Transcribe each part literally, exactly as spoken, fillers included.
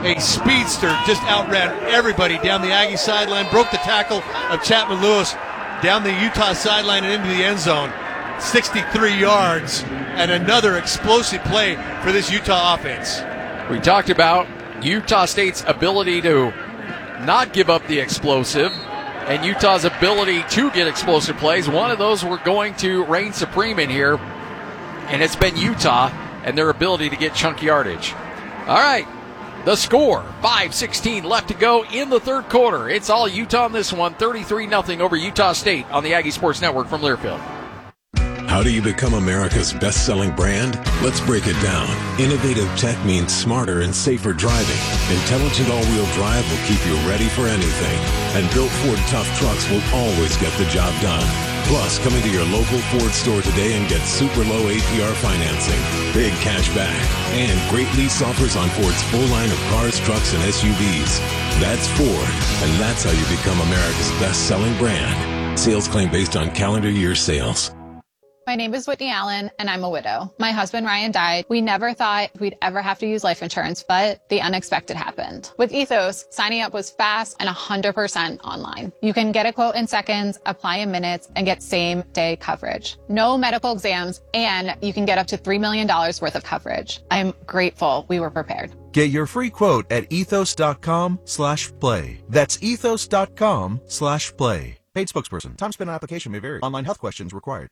a speedster, just outran everybody down the Aggie sideline, broke the tackle of Chapman Lewis down the Utah sideline and into the end zone. sixty-three yards, and another explosive play for this Utah offense. We talked about Utah State's ability to not give up the explosive and Utah's ability to get explosive plays. One of those we're going to reign supreme in here, and it's been Utah and their ability to get chunk yardage. All right, the score, five sixteen left to go in the third quarter. It's all Utah in this one, thirty-three nothing over Utah State on the Aggie Sports Network from Learfield. How do you become America's best-selling brand? Let's break it down. Innovative tech means smarter and safer driving. Intelligent all-wheel drive will keep you ready for anything. And built Ford Tough Trucks will always get the job done. Plus, come into your local Ford store today and get super low A P R financing, big cash back, and great lease offers on Ford's full line of cars, trucks, and S U Vs. That's Ford, and that's how you become America's best-selling brand. Sales claim based on calendar year sales. My name is Whitney Allen, and I'm a widow. My husband, Ryan, died. We never thought we'd ever have to use life insurance, but the unexpected happened. With Ethos, signing up was fast and one hundred percent online. You can get a quote in seconds, apply in minutes, and get same-day coverage. No medical exams, and you can get up to three million dollars worth of coverage. I'm grateful we were prepared. Get your free quote at ethos.com slash play. That's ethos.com slash play. Paid spokesperson. Time spent on application may vary. Online health questions required.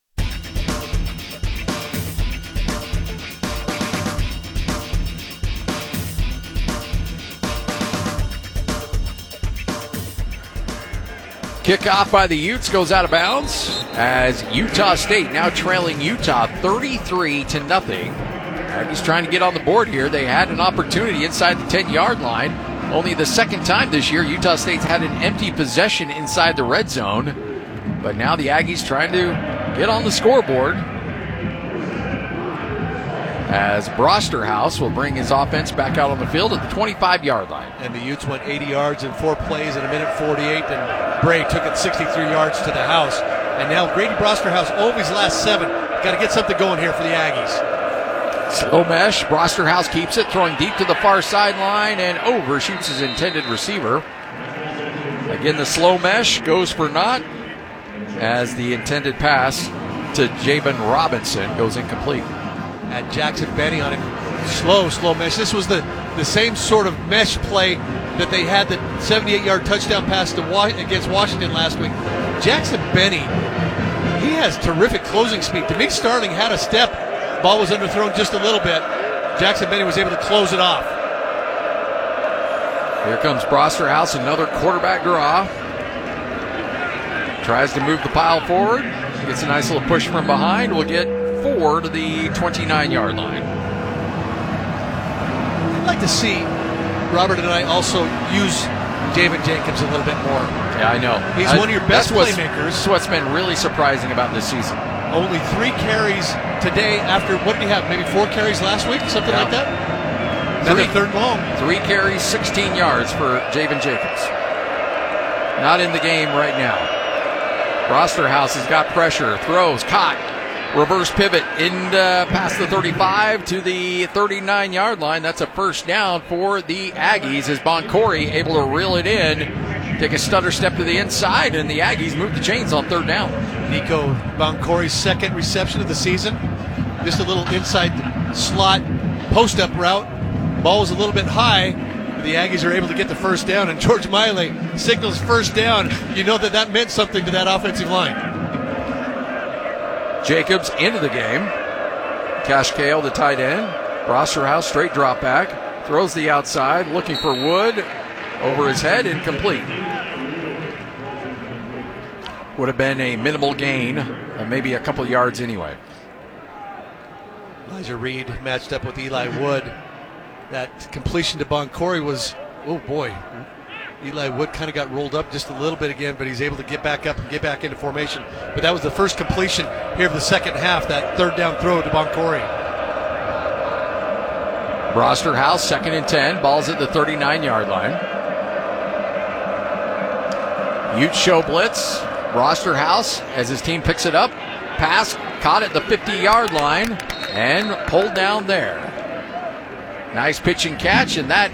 Kickoff by the Utes goes out of bounds as Utah State now trailing Utah thirty-three to nothing. Aggies trying to get on the board here. They had an opportunity inside the ten-yard line. Only the second time this year Utah State's had an empty possession inside the red zone. But now the Aggies trying to get on the scoreboard as Brosterhouse will bring his offense back out on the field at the twenty-five-yard line. And the Utes went eighty yards in four plays in a minute forty-eight, and Bray took it sixty-three yards to the house. And now Grady Brosterhouse over his last seven. Got to get something going here for the Aggies. Slow mesh. Brosterhouse keeps it, throwing deep to the far sideline and overshoots his intended receiver. Again, the slow mesh goes for naught as the intended pass to Jabin Robinson goes incomplete. At Jackson Benny on it. Slow, slow mesh. This was the, the same sort of mesh play that they had the seventy-eight-yard touchdown pass to wa- against Washington last week. Jackson Benny, he has terrific closing speed. Demik Starling had a step. Ball was underthrown just a little bit. Jackson Benny was able to close it off. Here comes Brosterhouse, another quarterback draw. Tries to move the pile forward. Gets a nice little push from behind. We'll get four to the twenty-nine-yard line. I'd like to see Robert and I also use David Jacobs a little bit more. Yeah, I know. He's I, one of your best that's what's, playmakers. That's what's been really surprising about this season. Only three carries today after, what did he have, maybe four carries last week? Something yeah. like that? Another Three, third long. Three carries, sixteen yards for Javen Jacobs. Not in the game right now. Brosterhouse has got pressure, throws, caught. Reverse pivot in uh, past the thirty-five to the thirty-nine-yard line. That's a first down for the Aggies as Boncori able to reel it in, take a stutter step to the inside, and the Aggies move the chains on third down. Nico Boncori's second reception of the season. Just a little inside slot post-up route. Ball was a little bit high. The Aggies are able to get the first down, and George Miley signals first down. You know that that meant something to that offensive line. Jacobs into the game. Cash Kale, the tight end. Brosterhouse, straight drop back. Throws the outside, looking for Wood. Over his head, incomplete. Would have been a minimal gain, uh, maybe a couple yards anyway. Elijah Reed matched up with Eli Wood. That completion to Boncori was, oh boy. Eli Wood kind of got rolled up just a little bit again, but he's able to get back up and get back into formation. But that was the first completion here of the second half, that third down throw to Boncori. Brosterhouse, second and ten. Ball's at the thirty-nine-yard line. Utes show blitz. Brosterhouse, as his team picks it up. Pass caught at the fifty-yard line and pulled down there. Nice pitch and catch, and that